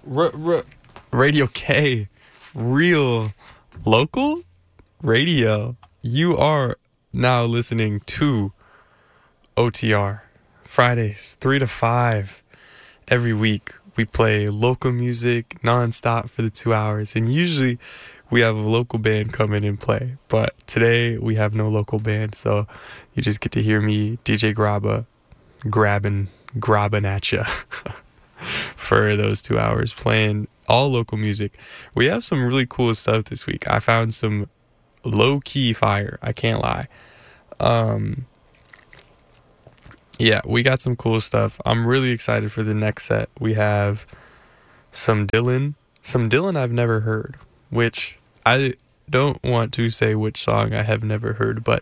Radio K, real local radio. You are now listening to OTR Fridays 3 to 5 every week. We play local music nonstop for the 2 hours, and usually we have a local band come in and play. But today we have no local band, so you just get to hear me, DJ Graba, grabbing at ya for those 2 hours playing all local music. We have some really cool stuff this week. I found some low-key fire, I can't lie. Yeah, we got some cool stuff. I'm really excited for the next set. We have some Dylan I've never heard, which I don't want to say which song I have never heard, but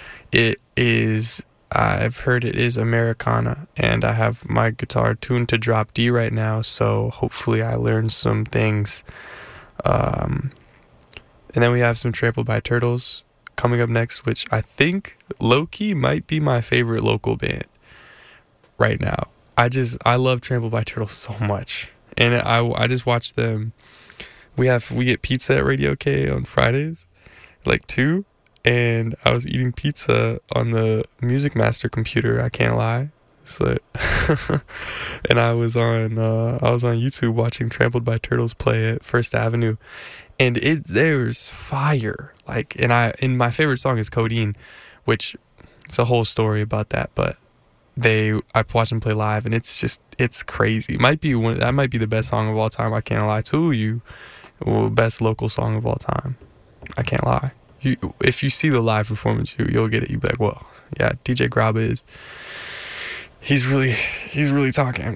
I've heard it is Americana, and I have my guitar tuned to drop D right now, so hopefully I learn some things. And then we have some Trampled by Turtles coming up next, which I think low-key might be my favorite local band right now. I love Trampled by Turtles so much, and I just watch them. We get pizza at Radio K on Fridays, like 2, and I was eating pizza on the Music Master computer. I can't lie. So, and I was on YouTube watching Trampled by Turtles play at First Avenue, and there's fire. And my favorite song is Codeine, which it's a whole story about that, but I watched them play live, and it's crazy. That might be the best song of all time. I can't lie to you. Well, best local song of all time. I can't lie. If you see the live performance, you'll get it. You'll be like, well, yeah, DJ Graba he's really talking.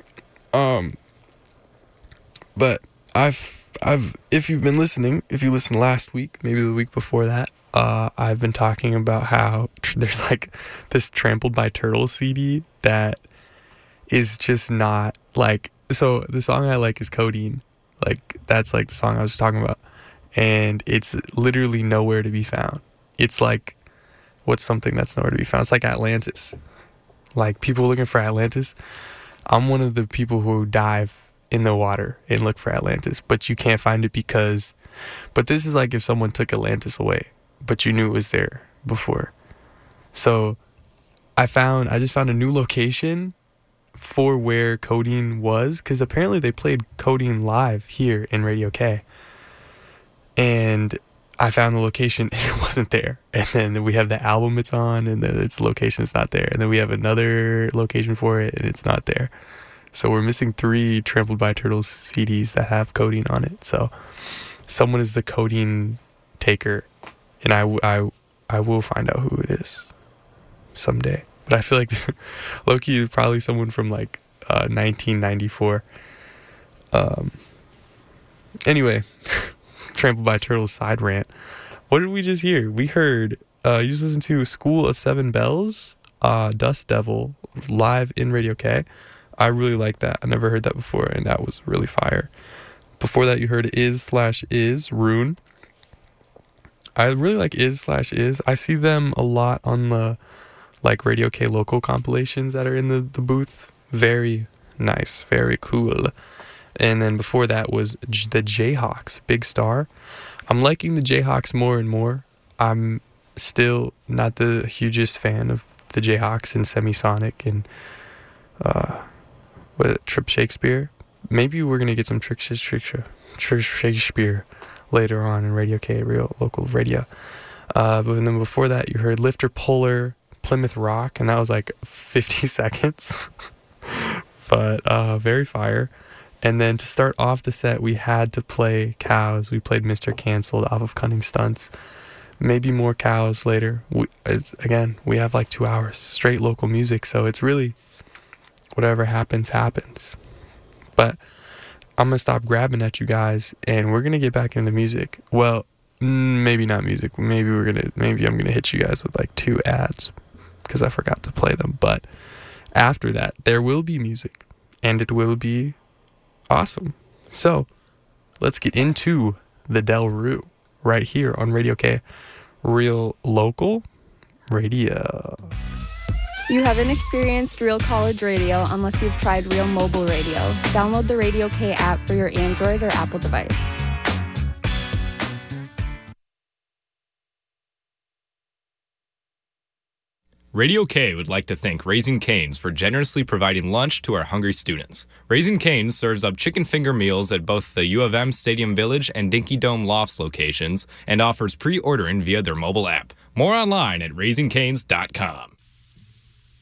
But if you've been listening, if you listened last week, maybe the week before that, I've been talking about how there's like this Trampled by Turtles CD that is just not like, so the song I like is Codeine. Like, that's like the song I was talking about. And it's literally nowhere to be found. It's like, what's something that's nowhere to be found? It's like Atlantis. Like, people looking for Atlantis. I'm one of the people who dive in the water and look for Atlantis, but you can't find it but this is like if someone took Atlantis away, but you knew it was there before. So I just found a new location for where Codeine was, because apparently they played Codeine live here in Radio K. And I found the location and it wasn't there. And then we have the album it's on, and then its location is not there. And then we have another location for it, and it's not there. So we're missing 3 Trampled by Turtles CDs that have Codeine on it. So someone is the Codeine taker, and I will find out who it is someday. But I feel like low-key is probably someone from like 1994. Anyway, Trampled by Turtles side rant. What did we just hear? We heard, you just listened to School of Seven Bells, Dust Devil, live in Radio K. I really like that. I never heard that before, and that was really fire. Before that, you heard Is/Is, Rune. I really like Is/Is. I see them a lot on the like Radio K local compilations that are in the booth. Very nice, very cool. And then before that was the Jayhawks, Big Star. I'm liking the Jayhawks more and more. I'm still not the hugest fan of the Jayhawks and Semisonic and Trip Shakespeare. Maybe we're gonna get some Trick Shakespeare later on in Radio K, real local radio. But then before that, you heard Lifter Puller, Plymouth Rock, and that was like 50 seconds. But very fire. And then to start off the set, we had to play Cows. We played Mr. Cancelled off of Cunning Stunts. Maybe more Cows later. We have like 2 hours straight local music, so it's really whatever happens. But I'm gonna stop grabbing at you guys, and we're gonna get back into the music. Well, maybe not music. Maybe I'm gonna hit you guys with like 2 ads because I forgot to play them. But after that, there will be music, and it will be awesome. So let's get into the Del Rue right here on Radio K, real local radio. You haven't experienced real college radio unless you've tried real mobile radio. Download the Radio K app for your Android or Apple device. Radio K would like to thank Raising Cane's for generously providing lunch to our hungry students. Raising Cane's serves up chicken finger meals at both the U of M Stadium Village and Dinky Dome Lofts locations and offers pre-ordering via their mobile app. More online at raisingcanes.com.